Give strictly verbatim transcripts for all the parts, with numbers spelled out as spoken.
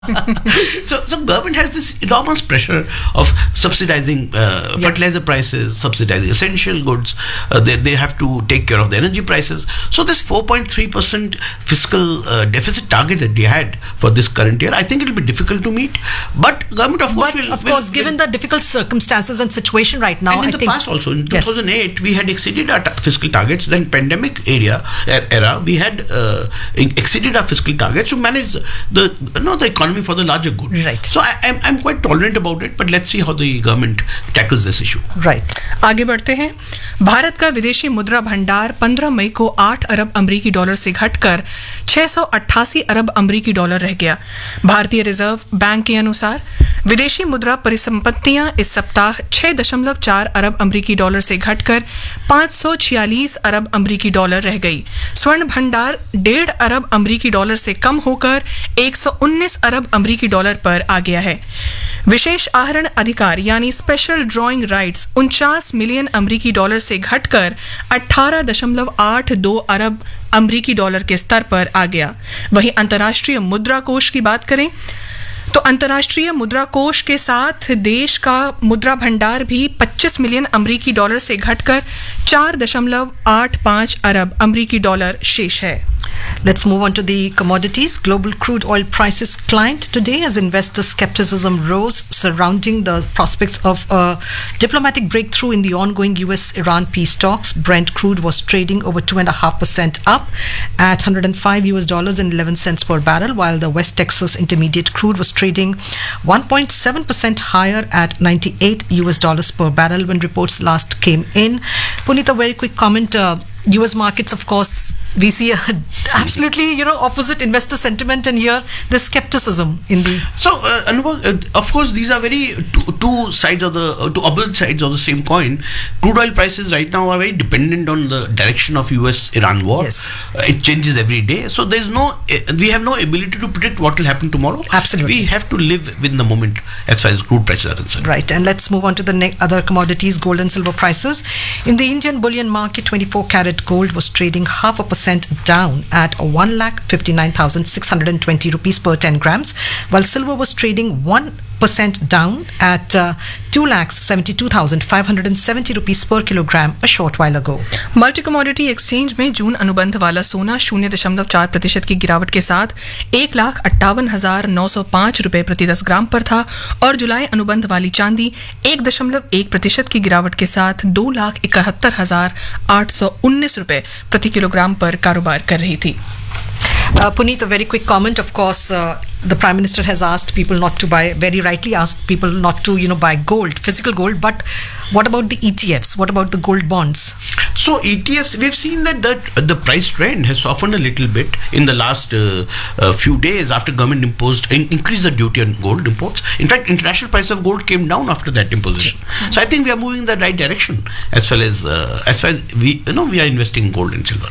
so, so government has this enormous pressure of subsidizing uh, yeah. fertilizer prices, subsidizing essential goods. Uh, they, they have to take care of the energy prices. So this four point three percent fiscal uh, deficit target that they had for this current year, I think it will be difficult to meet. But government, of course, but will... of course, will, given will, the difficult circumstances and situation right now, and in I the think, past also, in yes. two thousand eight, we had exceeded our ta- fiscal targets. Then pandemic area era, we had uh, exceeded our fiscal targets to manage the you know, the economy for the larger good. Right. So I, I'm, I'm quite tolerant about it, but let's see how the government tackles this issue. Right. आगे बढ़ते हैं. भारत का विदेशी मुद्रा भंडार पंद्रह मई को आठ अरब अमरीकी डॉलर से घटकर छह सौ अट्ठासी अरब अमरीकी डॉलर रह गया. भारतीय रिजर्व बैंक के अनुसार विदेशी मुद्रा परिसंपत्तियां इस सप्ताह छह दशमलव चार अरब अमरीकी डॉलर से घटकर पाँच सौ छियालीस अरब अमरीकी डॉलर रह गई. स्वर्ण भंडार डेढ़ अरब अमरीकी डॉलर से कम होकर एक सौ उन्नीस अरब अमरीकी डॉलर पर आ गया है. विशेष आहरण अधिकार यानी स्पेशल ड्रॉइंग राइट्स उनचास मिलियन अमरीकी डॉलर से घटकर अठारह दशमलव आठ दो अरब अमरीकी डॉलर के स्तर पर आ गया. वहीं अंतर्राष्ट्रीय मुद्रा कोष की बात करें तो अंतर्राष्ट्रीय मुद्रा कोष के साथ देश का मुद्रा भंडार भी पच्चीस मिलियन अमरीकी डॉलर से घटकर चार दशमलव आठ पाँच अरब अमरीकी डॉलर शेष है. Let's move on to the commodities. Global crude oil prices climbed today as investor skepticism rose surrounding the prospects of a diplomatic breakthrough in the ongoing U S Iran peace talks. Brent crude was trading over two point five percent up at one hundred five U S dollars and eleven cents per barrel, while the West Texas Intermediate crude was trading one point seven percent higher at ninety-eight U S dollars per barrel when reports last came in. Puneet, a very quick comment. Uh, U S markets, of course, we see a absolutely, you know, opposite investor sentiment, and here the skepticism in the. So, uh, Anubhav, uh, of course, these are very two, two sides of the uh, two opposite sides of the same coin. Crude oil prices right now are very dependent on the direction of U S Iran war. Yes. Uh, it changes every day, so there is no uh, we have no ability to predict what will happen tomorrow. Absolutely, we have to live within the moment as far as crude prices are concerned. Right, and let's move on to the ne- other commodities, gold and silver prices. In the Indian bullion market, twenty-four carat gold was trading half a percent down at one lakh fifty-nine thousand six hundred twenty rupees per ten grams, while silver was trading one percent down at uh, two lakh seventy-two thousand five hundred seventy rupees per kilogram a short while ago. Multi commodity exchange में जून अनुबंध वाला सोना शून्य दशमलव चार प्रतिशत की गिरावट के साथ एक लाख अट्ठावन हजार नौ सौ पांच रुपए प्रति दस ग्राम पर था, और जुलाई अनुबंध वाली चांदी एक दशमलव एक प्रतिशत की गिरावट के साथ दो लाख इकहत्तर हजार आठ सौ उन्नीस रुपए प्रति किलोग्राम पर कारोबार कर रही थी. Uh, Puneet, a very quick comment. Of course, uh, the Prime Minister has asked people not to buy, very rightly asked people not to, you know, buy gold, physical gold. But what about the E T Fs? What about the gold bonds? So E T Fs, we've seen that the, the price trend has softened a little bit in the last uh, uh, few days after government imposed in, increased the duty on gold imports. In fact, international price of gold came down after that imposition. Mm-hmm. So I think we are moving in the right direction as far as uh, as far as we you know we are investing in gold and silver.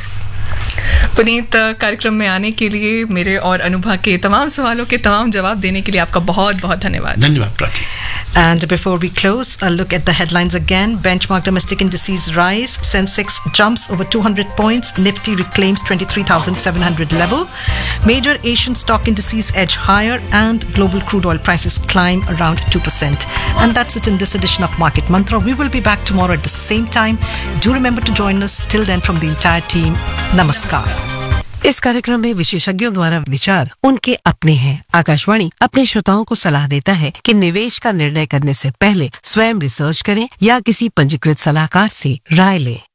Puneet, कार्यक्रम में आने के लिए, मेरे और अनुभा के तमाम सवालों के तमाम जवाब देने के लिए आपका बहुत बहुत धन्यवाद. धन्यवाद Prachi. And before we close, a look at the headlines again. Benchmark domestic indices rise. Sensex jumps over two hundred points. Nifty reclaims twenty-three thousand seven hundred level. Major Asian stock indices edge higher, and global crude oil prices climb around two percent. And that's it in this edition of Market Mantra. We will be back tomorrow at the same time. Do remember to join us. Till then, from the entire team, Namaskar. इस कार्यक्रम में विशेषज्ञों द्वारा विचार उनके अपने हैं. आकाशवाणी अपने श्रोताओं को सलाह देता है कि निवेश का निर्णय करने से पहले स्वयं रिसर्च करें या किसी पंजीकृत सलाहकार से राय लें.